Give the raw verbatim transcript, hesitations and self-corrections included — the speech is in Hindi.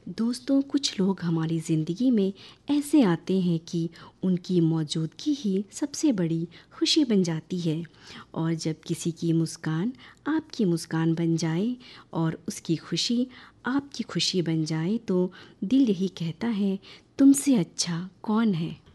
दोस्तों, कुछ लोग हमारी ज़िंदगी में ऐसे आते हैं कि उनकी मौजूदगी ही सबसे बड़ी खुशी बन जाती है। और जब किसी की मुस्कान आपकी मुस्कान बन जाए और उसकी खुशी आपकी खुशी बन जाए तो दिल यही कहता है, तुमसे अच्छा कौन है।